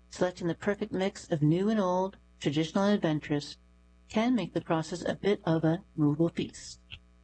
selecting the perfect mix of new and old, traditional and adventurous, can make the process a bit of a movable feast.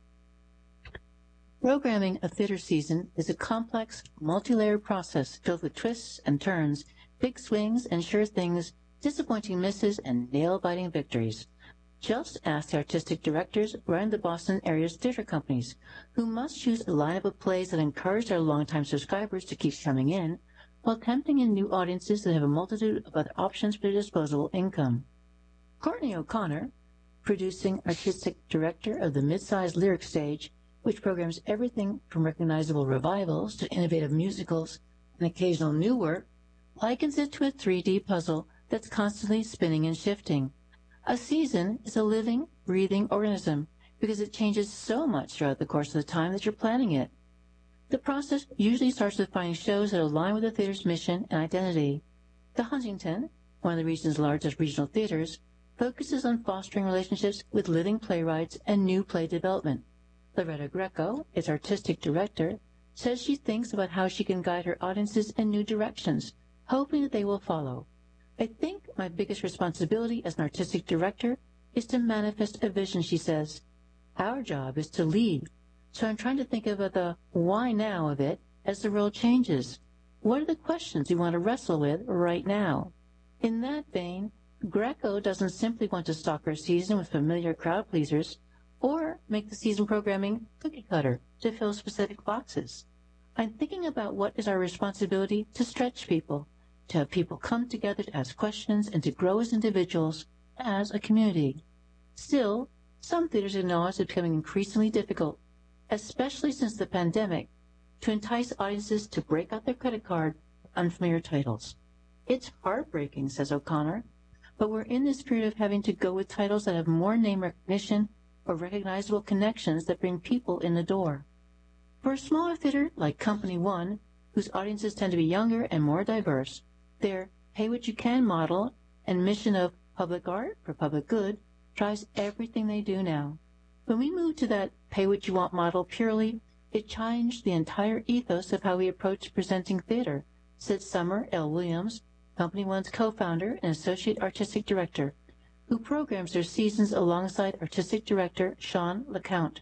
Programming a theater season is a complex, multi-layered process filled with twists and turns, big swings and sure things, disappointing misses and nail-biting victories. Just ask the artistic directors running the Boston area's theater companies, who must choose a lineup of plays that encourage their longtime subscribers to keep coming in, while tempting in new audiences that have a multitude of other options for their disposable income. Courtney O'Connor, producing artistic director of the mid-sized Lyric Stage, which programs everything from recognizable revivals to innovative musicals and occasional new work, likens it to a 3D puzzle that's constantly spinning and shifting. A season is a living, breathing organism because it changes so much throughout the course of the time that you're planning it. The process usually starts with finding shows that align with the theater's mission and identity. The Huntington, one of the region's largest regional theaters, focuses on fostering relationships with living playwrights and new play development. Loretta Greco, its artistic director, says she thinks about how she can guide her audiences in new directions, hoping that they will follow. I think my biggest responsibility as an artistic director is to manifest a vision, she says. Our job is to lead, so I'm trying to think about the why now of it as the world changes. What are the questions we want to wrestle with right now? In that vein, Greco doesn't simply want to stock her season with familiar crowd pleasers or make the season programming cookie cutter to fill specific boxes. I'm thinking about what is our responsibility to stretch people, to have people come together to ask questions and to grow as individuals, as a community. Still, some theaters acknowledge it's becoming increasingly difficult, especially since the pandemic, to entice audiences to break out their credit card for unfamiliar titles. It's heartbreaking, says O'Connor, but we're in this period of having to go with titles that have more name recognition or recognizable connections that bring people in the door. For a smaller theater like Company One, whose audiences tend to be younger and more diverse, their pay-what-you-can model and mission of public art for public good drives everything they do now. When we moved to that pay-what-you-want model purely, it changed the entire ethos of how we approach presenting theater, said Summer L. Williams, Company One's co-founder and associate artistic director, who programs their seasons alongside artistic director Sean LeCount.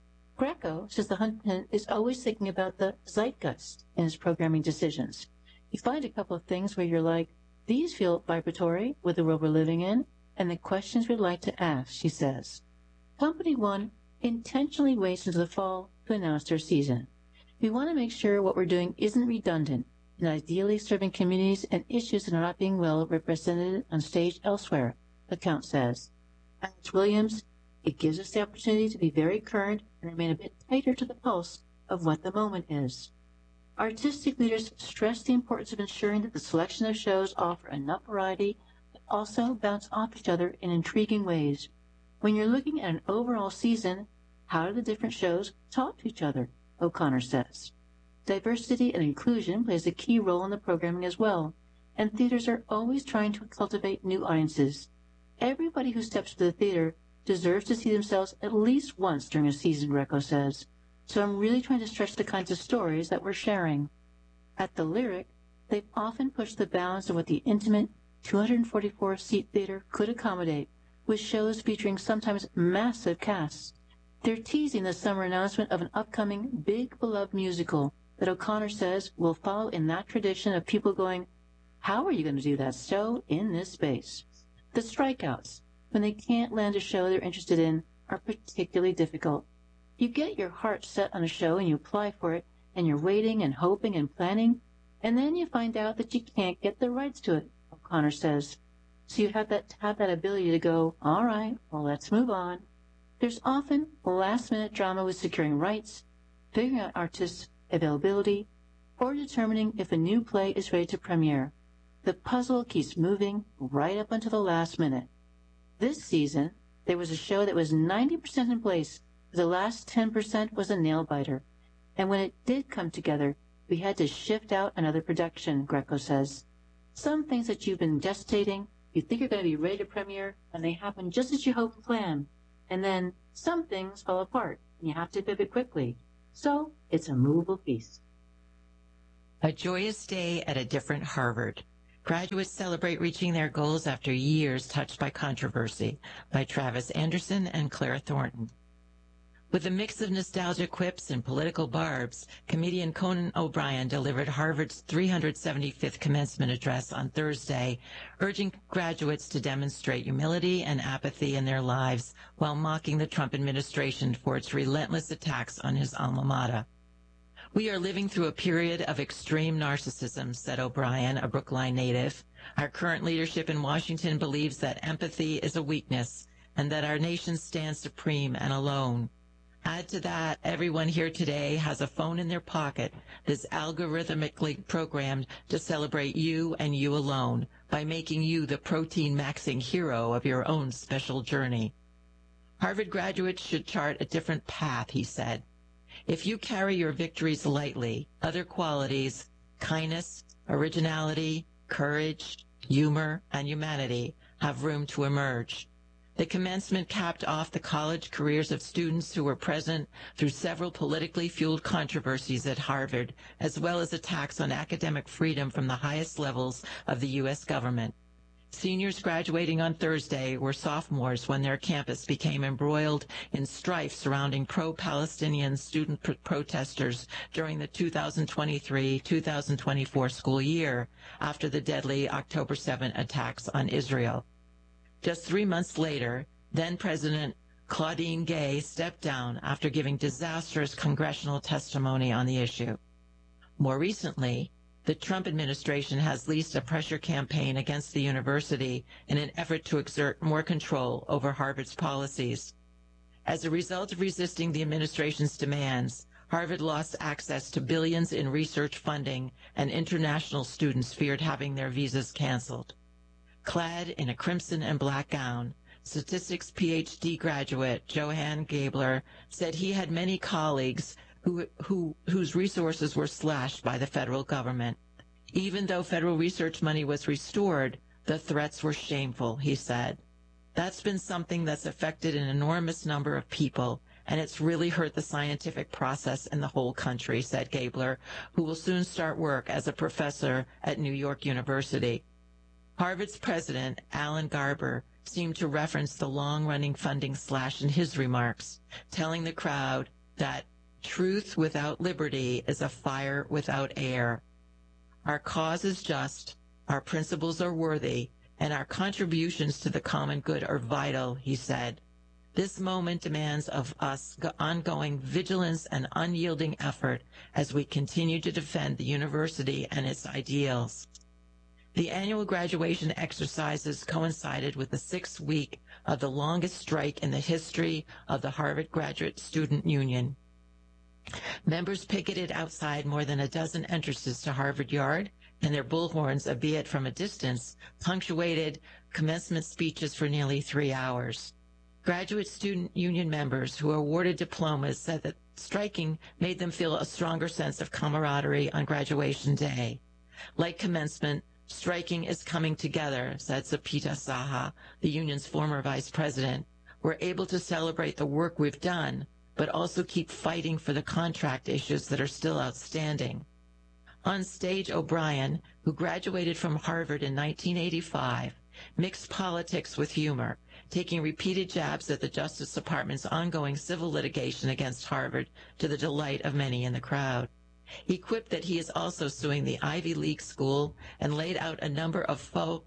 Greco says the Huntington is always thinking about the zeitgeist in his programming decisions. You find a couple of things where you're like, these feel vibratory with the world we're living in and the questions we'd like to ask, she says. Company One intentionally waits until the fall to announce their season. We want to make sure what we're doing isn't redundant and ideally serving communities and issues that are not being well represented on stage elsewhere, LeCount says. As Williams, it gives us the opportunity to be very current and remain a bit tighter to the pulse of what the moment is. Artistic leaders stress the importance of ensuring that the selection of shows offer enough variety but also bounce off each other in intriguing ways. When you're looking at an overall season, how do the different shows talk to each other? O'Connor says. Diversity and inclusion plays a key role in the programming as well, and theaters are always trying to cultivate new audiences. Everybody who steps to the theater deserves to see themselves at least once during a season, Greco says. So I'm really trying to stretch the kinds of stories that we're sharing. At the Lyric, they've often pushed the bounds of what the intimate 244-seat theater could accommodate, with shows featuring sometimes massive casts. They're teasing the summer announcement of an upcoming big beloved musical that O'Connor says will follow in that tradition of people going, how are you going to do that show in this space? The strikeouts, when they can't land a show they're interested in, are particularly difficult. You get your heart set on a show and you apply for it, and you're waiting and hoping and planning, and then you find out that you can't get the rights to it, O'Connor says. So you have that ability to go, all right, well, let's move on. There's often last-minute drama with securing rights, figuring out artists' availability, or determining if a new play is ready to premiere. The puzzle keeps moving right up until the last minute. This season, there was a show that was 90% in place, but the last 10% was a nail-biter. And when it did come together, we had to shift out another production, Greco says. Some things that you've been gestating, you think you're going to be ready to premiere, and they happen just as you hope and plan. And then some things fall apart, and you have to pivot quickly. So it's a movable feast. A Joyous Day at a Different Harvard. Graduates celebrate reaching their goals after years touched by controversy, by Travis Anderson and Claire Thornton. With a mix of nostalgic quips and political barbs, comedian Conan O'Brien delivered Harvard's 375th commencement address on Thursday, urging graduates to demonstrate humility and apathy in their lives while mocking the Trump administration for its relentless attacks on his alma mater. "We are living through a period of extreme narcissism," said O'Brien, a Brookline native. "Our current leadership in Washington believes that empathy is a weakness and that our nation stands supreme and alone. Add to that, everyone here today has a phone in their pocket that's algorithmically programmed to celebrate you and you alone by making you the protein-maxing hero of your own special journey. Harvard graduates should chart a different path," he said. "If you carry your victories lightly, other qualities, kindness, originality, courage, humor, and humanity have room to emerge." The commencement capped off the college careers of students who were present through several politically fueled controversies at Harvard, as well as attacks on academic freedom from the highest levels of the U.S. government. Seniors graduating on Thursday were sophomores when their campus became embroiled in strife surrounding pro-Palestinian student protesters during the 2023-2024 school year after the deadly October 7 attacks on Israel. Just 3 months later, then-President Claudine Gay stepped down after giving disastrous congressional testimony on the issue. More recently, the Trump administration has leased a pressure campaign against the university in an effort to exert more control over Harvard's policies. As a result of resisting the administration's demands, Harvard lost access to billions in research funding, and international students feared having their visas canceled. Clad in a crimson and black gown, statistics PhD graduate Johan Gabler said he had many colleagues whose resources were slashed by the federal government. Even though federal research money was restored, the threats were shameful, he said. "That's been something that's affected an enormous number of people, and it's really hurt the scientific process in the whole country," said Gabler, who will soon start work as a professor at New York University. Harvard's president, Alan Garber, seemed to reference the long-running funding slash in his remarks, telling the crowd that truth without liberty is a fire without air. "Our cause is just, our principles are worthy, and our contributions to the common good are vital," he said. "This moment demands of us ongoing vigilance and unyielding effort as we continue to defend the university and its ideals." The annual graduation exercises coincided with the 6th week of the longest strike in the history of the Harvard Graduate Student Union. Members picketed outside more than a dozen entrances to Harvard Yard, and their bullhorns, albeit from a distance, punctuated commencement speeches for nearly 3 hours. Graduate Student Union members who were awarded diplomas said that striking made them feel a stronger sense of camaraderie on graduation day. Like commencement, striking is coming together, said Sapita Saha, the union's former vice president. "We're able to celebrate the work we've done, but also keep fighting for the contract issues that are still outstanding." On stage, O'Brien, who graduated from Harvard in 1985, mixed politics with humor, taking repeated jabs at the Justice Department's ongoing civil litigation against Harvard to the delight of many in the crowd. He quipped that he is also suing the Ivy League school and laid out a number of faux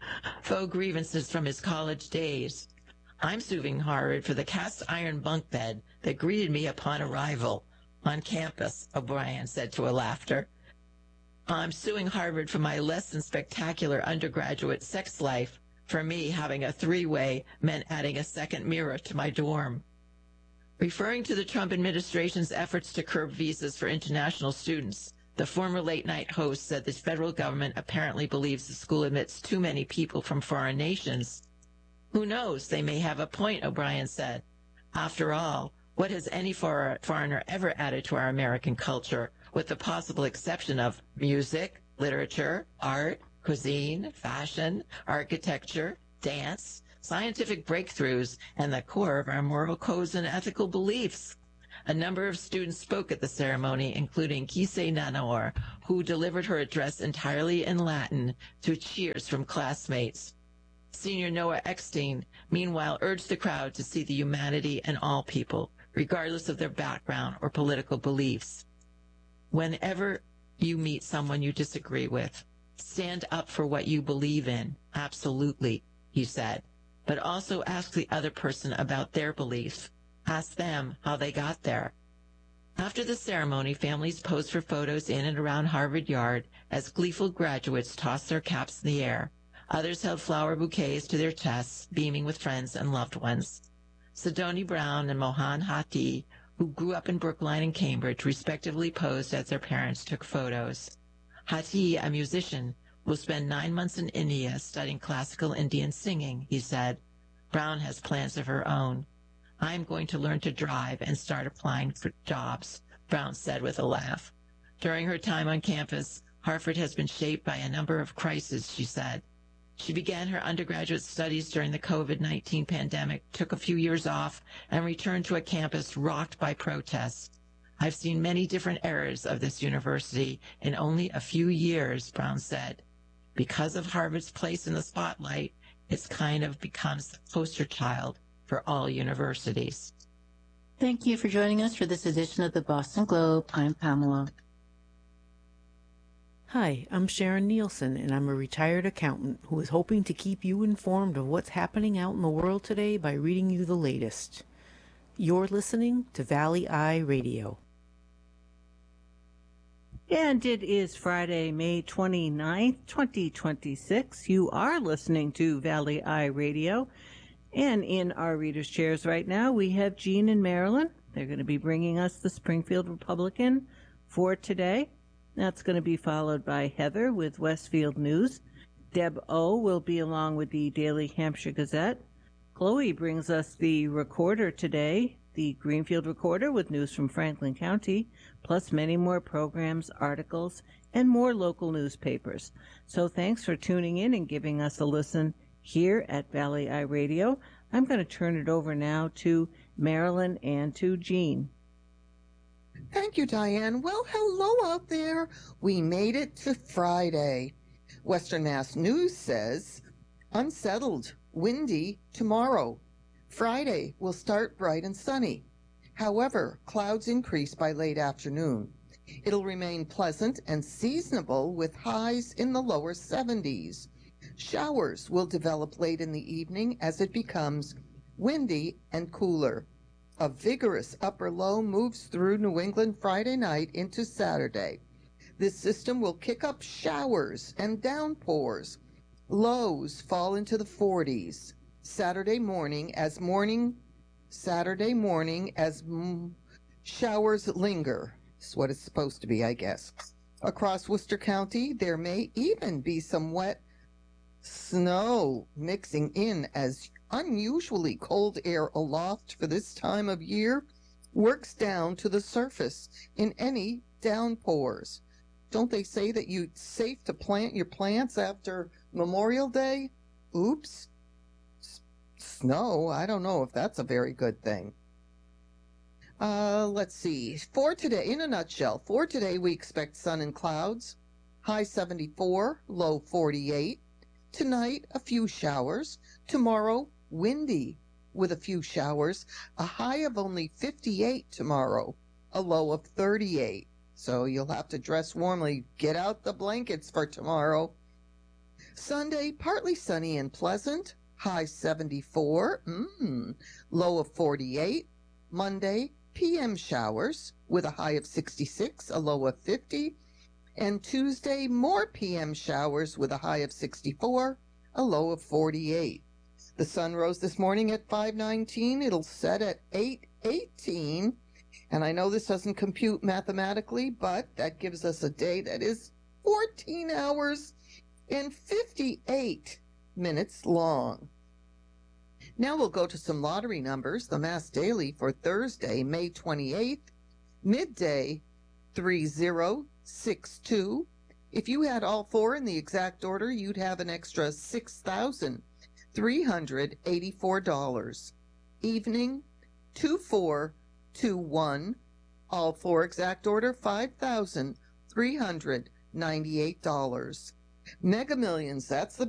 grievances from his college days. "I'm suing Harvard for the cast iron bunk bed that greeted me upon arrival on campus," O'Brien said to a laughter. "I'm suing Harvard for my less than spectacular undergraduate sex life. For me, having a three-way meant adding a second mirror to my dorm." Referring to the Trump administration's efforts to curb visas for international students, the former late-night host said the federal government apparently believes the school admits too many people from foreign nations. "Who knows? They may have a point," O'Brien said. "After all, what has any foreigner ever added to our American culture, with the possible exception of music, literature, art, cuisine, fashion, architecture, dance, scientific breakthroughs, and the core of our moral codes and ethical beliefs? A number of students spoke at the ceremony, including Kisei Nanaor, who delivered her address entirely in Latin to cheers from classmates. Senior Noah Eckstein, meanwhile, urged the crowd to see the humanity in all people, regardless of their background or political beliefs. Whenever you meet someone you disagree with, stand up for what you believe in, absolutely, he said, but also ask the other person about their beliefs. Ask them how they got there. After the ceremony, families posed for photos in and around Harvard Yard as gleeful graduates tossed their caps in the air. Others held flower bouquets to their chests, beaming with friends and loved ones. Sidoni Brown and Mohan Hati, who grew up in Brookline and Cambridge, respectively posed as their parents took photos. Hati, a musician, will spend 9 months in India studying classical Indian singing, he said. Brown has plans of her own. I'm going to learn to drive and start applying for jobs, Brown said with a laugh. During her time on campus, Harvard has been shaped by a number of crises, she said. She began her undergraduate studies during the COVID-19 pandemic, took a few years off, and returned to a campus rocked by protests. I've seen many different eras of this university in only a few years, Brown said. Because of Harvard's place in the spotlight, it's kind of becomes the poster child for all universities. Thank you for joining us for this edition of the Boston Globe. I'm Pamela. Hi, I'm Sharon Nielsen, and I'm a retired accountant who is hoping to keep you informed of what's happening out in the world today by reading you the latest. You're listening to Valley Eye Radio. And it is Friday, May 29th, 2026. You are listening to Valley Eye Radio. And in our readers' chairs right now, we have Jean and Marilyn. They're going to be bringing us the Springfield Republican for today. That's going to be followed by Heather with Westfield News. Deb O will be along with the Daily Hampshire Gazette. Chloe brings us the Recorder today, the Greenfield Recorder with news from Franklin County, plus many more programs, articles, and more local newspapers. So thanks for tuning in and giving us a listen here at Valley Eye Radio. I'm going to turn it over now to Marilyn and to Jean. Thank you, Diane. Well, hello out there. We made it to Friday. Western Mass News says, unsettled, windy tomorrow. Friday will start bright and sunny. However, clouds increase by late afternoon. It'll remain pleasant and seasonable with highs in the lower 70s. Showers will develop late in the evening as it becomes windy and cooler. A vigorous upper low moves through New England Friday night into Saturday. This system will kick up showers and downpours. Lows fall into the 40s. Saturday morning as showers linger. That's what it's supposed to be, I guess. Across Worcester County, there may even be some wet snow mixing in as unusually cold air aloft for this time of year works down to the surface in any downpours. Don't they say that it's safe to plant your plants after Memorial Day? Oops. Snow, I don't know if that's a very good thing. Let's see. For today, in a nutshell, for today we expect sun and clouds. High 74, low 48. Tonight, a few showers. Tomorrow, windy with a few showers. A high of only 58 tomorrow, a low of 38. So you'll have to dress warmly. Get out the blankets for tomorrow. Sunday, partly sunny and pleasant. High 74, low of 48. Monday, PM showers with a high of 66, a low of 50. And Tuesday, more PM showers with a high of 64, a low of 48. The sun rose this morning at 5:19. It'll set at 8:18. And I know this doesn't compute mathematically, but that gives us a day that is 14 hours and 58 minutes long. Now we'll go to some lottery numbers. The Mass Daily for Thursday, May 28th, midday 3062. If you had all four in the exact order, you'd have an extra $6,384. Evening 24 52121. All four exact order $5,398. Mega Millions, that's the